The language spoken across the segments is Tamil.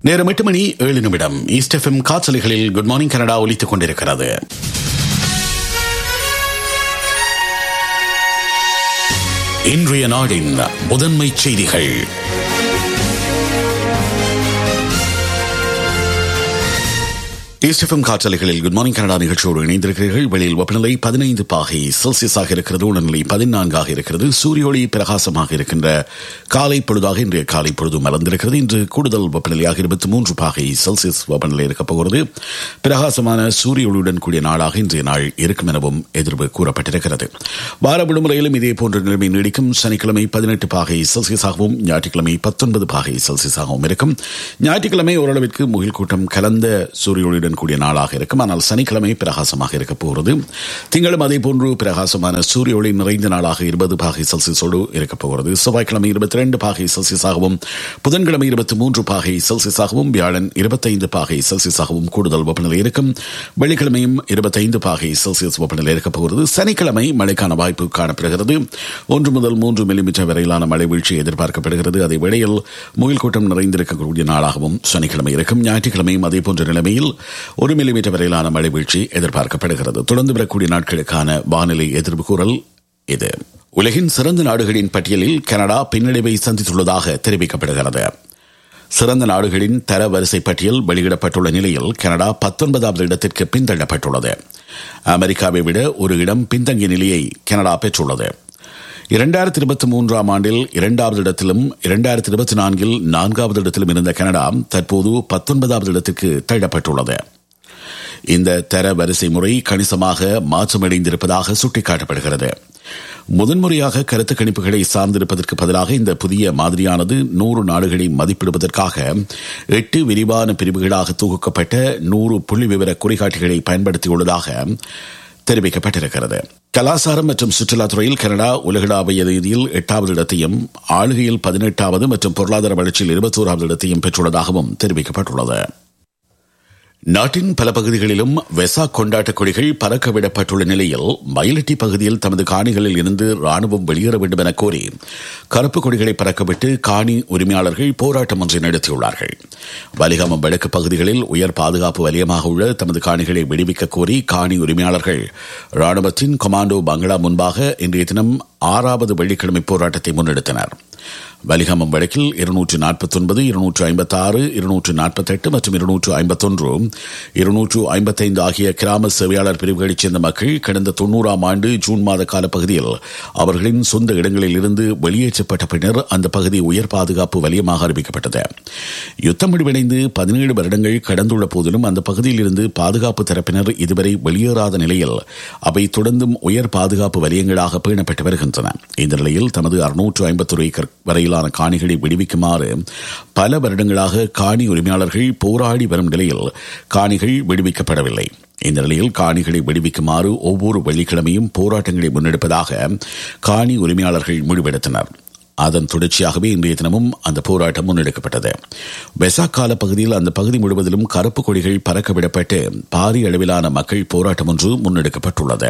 நேரம் 8:07 ஈஸ்ட் எஃப்எம் காற்றலைகளில் குட் மார்னிங் கனடா ஒலித்துக் கொண்டிருக்கிறது. இன்றைய நாடின் முதன்மை செய்திகள். ஈஸ்ட் எஃப்எம் காற்றலைகளில் குட் மார்னிங் கனடா நிகழ்ச்சியோடு இணைந்திருக்கிறீர்கள். வெளியில் வெப்பநிலை 15 பாகை செல்சியஸாக இருக்கிறது. உடல்நிலை 14 இருக்கிறது. சூரிய ஒளி பிரகாசமாக இருக்கின்ற காலை பொழுதாக இன்றைய காலை பொழுது மலர்ந்திருக்கிறது. இன்று கூடுதல் வெப்பநிலையாக 23 பாகை செல்சியஸ் வெப்பநிலை இருக்கப் போகிறது. பிரகாசமான சூரிய ஒளியுடன் கூடிய நாளாக இன்றைய நாள் இருக்கும் எனவும் எதிர்ப்பு கூறப்பட்டிருக்கிறது. வார விடுமுறையிலும் இதே போன்ற நிலைமை நீடிக்கும். சனிக்கிழமை 18 பாகை செல்சியஸாகவும் ஞாயிற்றுக்கிழமை 19 பாகை செல்சியஸாகவும் இருக்கும். ஞாயிற்றுக்கிழமை ஓரளவிற்கு முகில் கூட்டம் கலந்த சூரிய ஒளியுடன் கூடிய நாளாக இருக்கும். ஆனால் சனிக்கிழமை பிரகாசமாக இருக்க போகிறது. திங்களும் அதே போன்று பிரகாசமான சூரிய ஒளி நிறைந்த நாளாக 20 பாகை செல்சியஸோடு இருக்க போகிறது. செவ்வாய்க்கிழமை 22 பாகை செல்சியஸாகவும், புதன்கிழமை 23 பாகை செல்சியஸாகவும், வியாழன் 25 பாகை செல்சியஸாகவும் கூடுதல் வெப்பநிலை இருக்கும். வெள்ளிக்கிழமையும் 25 பாகை செல்சியஸ் வெப்பநிலை இருக்க போகிறது. சனிக்கிழமை மழைக்கான வாய்ப்பு காணப்படுகிறது. 1 முதல் 3 மில்லிமீட்டர் வரையிலான மழை வீழ்ச்சி எதிர்பார்க்கப்படுகிறது. அதே வேளையில் முகில் கூட்டம் நிறைந்திருக்கக்கூடிய நாளாகவும் சனிக்கிழமை இருக்கும். ஞாயிற்றுக்கிழமையும் அதே போன்ற நிலைமையில் 1 மில்லிமீட்டர் வரையிலான மழை வீழ்ச்சி எதிர்பார்க்கப்படுகிறது. தொடர்ந்து வரக்கூடிய நாட்களுக்கான வானிலை எதிர்ப்பு கூறல் இது. உலகின் சிறந்த நாடுகளின் பட்டியலில் கனடா பின்னடைவை சந்தித்துள்ளதாக தெரிவிக்கப்படுகிறது. சிறந்த நாடுகளின் தர வரிசை பட்டியல் வெளியிடப்பட்டுள்ள நிலையில் கனடா 19வது இடத்திற்கு பின்தள்ளப்பட்டுள்ளது. அமெரிக்காவை விட ஒரு இடம் பின்தங்கிய நிலையை கனடா பெற்றுள்ளது. 2023 ஆண்டில் 2வது இடத்திலும் 2024 4வது இடத்திலும் இருந்த கனடா தற்போது 19வது இடத்திற்கு தள்ளப்பட்டுள்ளது. இந்த தர வரிசை முறை கணிசமாக மாற்றமடைந்திருப்பதாக சுட்டிக்காட்டப்படுகிறது. முதன்முறையாக கருத்து கணிப்புகளை சார்ந்திருப்பதற்கு பதிலாக இந்த புதிய மாதிரியானது 100 நாடுகளை மதிப்பிடுவதற்காக 8 விரிவான பிரிவுகளாக தொகுக்கப்பட்ட 100 புள்ளி விவர குறிகாட்டிகளை பயன்படுத்தியுள்ளதாக தெரிவிக்கப்பட்டிருக்கிறது. கலாச்சாரம் மற்றும் சுற்றுலாத்துறையில் கனடா உலகளாவிய ரீதியில் 8வது இடத்தையும், ஆளுகையில் 18வது மற்றும் பொருளாதார வளர்ச்சியில் 21வது இடத்தையும் பெற்றுள்ளதாகவும் தெரிவிக்கப்பட்டுள்ளது. நாட்டின் பல பகுதிகளிலும் வெசாக் கொண்டாட்ட கொடிகள் பறக்கவிடப்பட்டுள்ள நிலையில் மயிலட்டி பகுதியில் தமது காணிகளில் இருந்து ராணுவம் வெளியேற வேண்டும் என கோரி கருப்பு கொடிகளை பறக்கவிட்டு காணி உரிமையாளர்கள் போராட்டம் ஒன்றை நடத்தியுள்ளார்கள். வலிகாமம் வடக்கு பகுதிகளில் உயர் பாதுகாப்பு வலயமாக உள்ள தமது காணிகளை விடுவிக்க கோரி காணி உரிமையாளர்கள் ராணுவத்தின் கொமாண்டோ பங்களா முன்பாக இன்றைய தினம் 6வது வெள்ளிக்கிழமை போராட்டத்தை முன்னெடுத்தனர். வலிகாமம் வடக்கில் 249, 256, 248 மற்றும் 251, 255 ஆகிய கிராம சேவையாளர் பிரிவுகளைச் சேர்ந்த மக்கள் கடந்த 90ஆம் ஆண்டு ஜூன் மாத கால பகுதியில் அவர்களின் சொந்த இடங்களில் இருந்து வெளியேற்றப்பட்ட பின்னர் அந்த பகுதி உயர் பாதுகாப்பு வலயமாக அறிவிக்கப்பட்டது. யுத்தம் முடிவடைந்து 17 வருடங்கள் கடந்துள்ள போதிலும் அந்த பகுதியில் இருந்து பாதுகாப்பு தரப்பினர் இதுவரை வெளியேறாத நிலையில் அவை தொடர்ந்தும் உயர் பாதுகாப்பு வலயங்களாக பேணப்பட்டு வருகின்றன. இந்த நிலையில் தமது 651 ஏக்கர் வரையிலான காணிகளை விடுவிக்குமாறு பல வருடங்களாக காணி உரிமையாளர்கள் போராடி வரும் நிலையில் காணிகள் விடுவிக்கப்படவில்லை. இந்த நிலையில் காணிகளை விடுவிக்குமாறு ஒவ்வொரு வெள்ளிக்கிழமையும் போராட்டங்களை முன்னெடுப்பதாக காணி உரிமையாளர்கள் முடிவெடுத்தனர். அதன் தொடர்ச்சியாகவே இன்றைய தினமும் அந்த போராட்டம் முன்னெடுக்கப்பட்டது. வெசாக் கால பகுதியில் அந்த பகுதி முழுவதிலும் கருப்பு கொடிகள் பறக்கவிடப்பட்டு பாரிய அளவிலான மக்கள் போராட்டம் ஒன்று முன்னெடுக்கப்பட்டுள்ளது.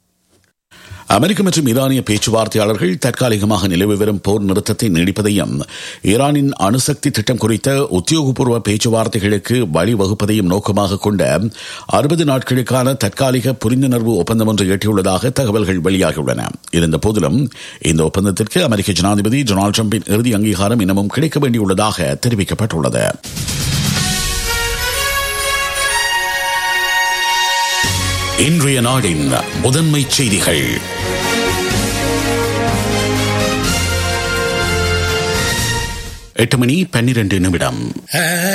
அமெரிக்க மற்றும் ஈரானிய பேச்சுவார்த்தையாளர்கள் தற்காலிகமாக நிலவி வரும் போர் நிறுத்தத்தை நீடிப்பதையும் ஈரானின் அணுசக்தி திட்டம் குறித்த உத்தியோகபூர்வ பேச்சுவார்த்தைகளுக்கு வழிவகுப்பதையும் நோக்கமாக கொண்ட 60 நாட்களுக்கான தற்காலிக புரிந்துணர்வு ஒப்பந்தம் ஒன்று எட்டியுள்ளதாக தகவல்கள் வெளியாகியுள்ளன. இருந்த போதிலும் இந்த ஒப்பந்தத்திற்கு அமெரிக்க ஜனாதிபதி டொனால்டு டிரம்பின் இறுதி அங்கீகாரம் இன்னமும் கிடைக்க வேண்டியுள்ளதாக தெரிவிக்கப்பட்டுள்ளது. இன்றைய நாடின் முதன்மை செய்திகள். 8:12